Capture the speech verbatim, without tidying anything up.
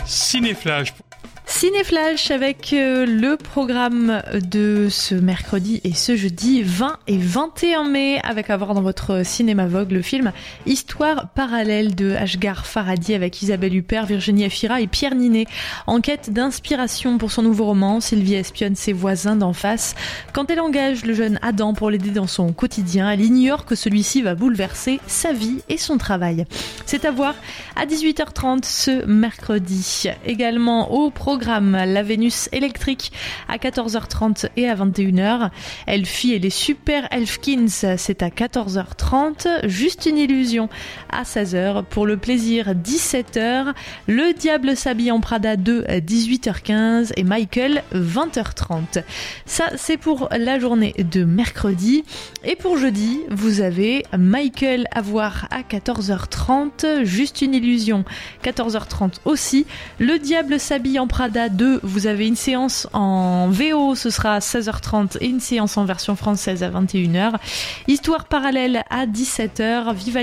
Cinéflash. Cinéflash avec euh, le programme de ce mercredi et ce jeudi vingt et vingt et un mai, avec à voir dans votre cinéma Vogue le film Histoire parallèle de Ashghar Farhadi avec Isabelle Huppert, Virginie Efira et Pierre Ninet. En quête d'inspiration pour son nouveau roman, Sylvie espionne ses voisins d'en face. Quand elle engage le jeune Adam pour l'aider dans son quotidien, elle ignore que celui-ci va bouleverser sa vie et son travail. C'est à voir à dix-huit heures trente ce mercredi. Également au programme La Vénus électrique à quatorze heures trente et à vingt et une heures. Elfie et les Super Elfkins, c'est à quatorze heures trente. Juste une illusion à seize heures. Pour le plaisir, dix-sept heures. Le Diable s'habille en Prada deux à dix-huit heures quinze et Michael vingt heures trente. Ça, c'est pour la journée de mercredi. Et pour jeudi, vous avez Michael à voir à quatorze heures trente. Juste une illusion, quatorze heures trente aussi. Le Diable s'habille en Prada deux, vous avez une séance en V O, ce sera à seize heures trente, et une séance en version française à vingt et une heures. Histoire parallèle à dix-sept heures. Viva